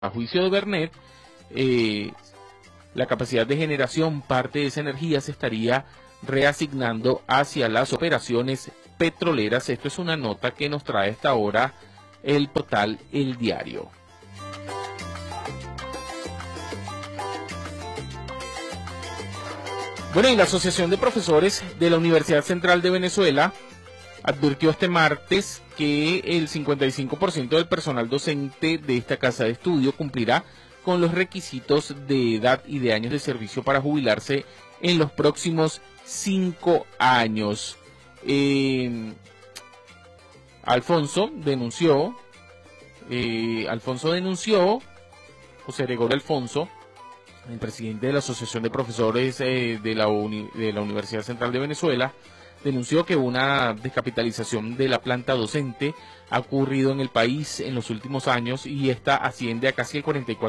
A juicio de Bernet, la capacidad de generación, parte de esa energía se estaría reasignando hacia las operaciones petroleras. Esto es una nota que nos trae hasta ahora el portal El Diario. Bueno, y la Asociación de Profesores de la Universidad Central de Venezuela advirtió este martes que el 55% del personal docente de esta casa de estudio cumplirá con los requisitos de edad y de años de servicio para jubilarse en los próximos 5 años. Alfonso denunció, José Gregorio Alfonso, el presidente de la Asociación de Profesores de la Universidad Central de Venezuela, denunció que una descapitalización de la planta docente ha ocurrido en el país en los últimos años y esta asciende a casi el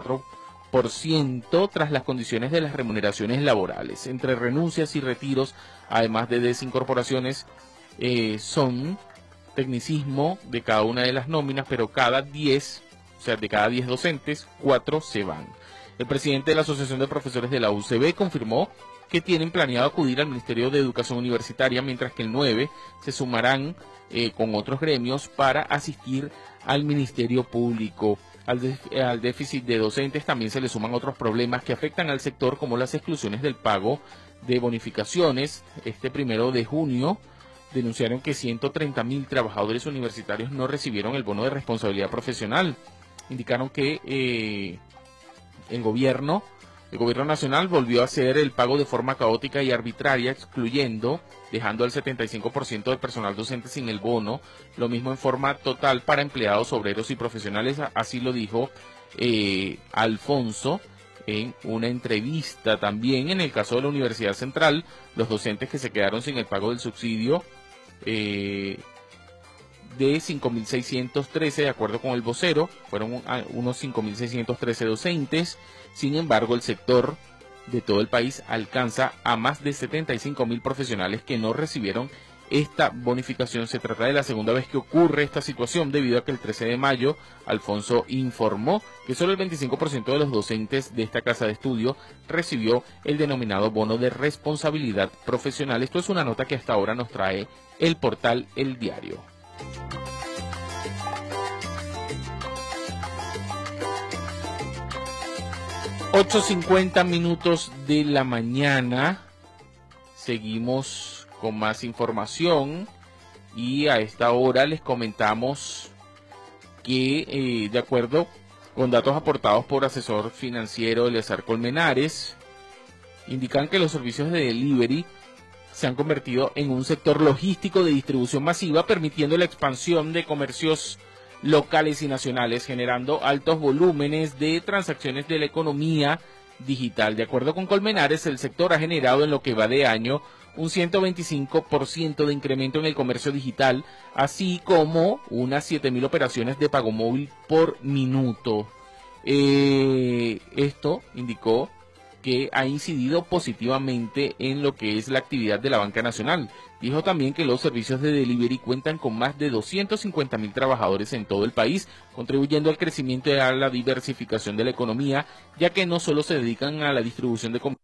44% tras las condiciones de las remuneraciones laborales. Entre renuncias y retiros, además de desincorporaciones, son tecnicismo de cada una de las nóminas, pero de cada 10 docentes, 4 se van. El presidente de la Asociación de Profesores de la UCB confirmó que tienen planeado acudir al Ministerio de Educación Universitaria, mientras que el 9 se sumarán con otros gremios para asistir al Ministerio Público. Al déficit de docentes también se le suman otros problemas que afectan al sector, como las exclusiones del pago de bonificaciones. Este 1 de junio denunciaron que 130.000 trabajadores universitarios no recibieron el bono de responsabilidad profesional. Indicaron que el gobierno nacional volvió a hacer el pago de forma caótica y arbitraria, dejando al 75% del personal docente sin el bono, lo mismo en forma total para empleados, obreros y profesionales. Así lo dijo Alfonso en una entrevista. También en el caso de la Universidad Central, los docentes que se quedaron sin el pago del subsidio de 5.613, de acuerdo con el vocero, fueron unos 5.613 docentes. Sin embargo, el sector de todo el país alcanza a más de 75.000 profesionales que no recibieron esta bonificación. Se trata de la segunda vez que ocurre esta situación, debido a que el 13 de mayo Alfonso informó que solo el 25% de los docentes de esta casa de estudio recibió el denominado bono de responsabilidad profesional. Esto es una nota que hasta ahora nos trae el portal El Diario. 8:50 de la mañana. Seguimos con más información y a esta hora les comentamos que de acuerdo con datos aportados por asesor financiero Eleazar Colmenares, indican que los servicios de delivery se han convertido en un sector logístico de distribución masiva, permitiendo la expansión de comercios locales y nacionales, generando altos volúmenes de transacciones de la economía digital. De acuerdo con Colmenares, el sector ha generado en lo que va de año un 125% de incremento en el comercio digital, así como unas 7.000 operaciones de pago móvil por minuto. Esto indicó que ha incidido positivamente en lo que es la actividad de la banca nacional. Dijo también que los servicios de delivery cuentan con más de 250.000 trabajadores en todo el país, contribuyendo al crecimiento y a la diversificación de la economía, ya que no solo se dedican a la distribución de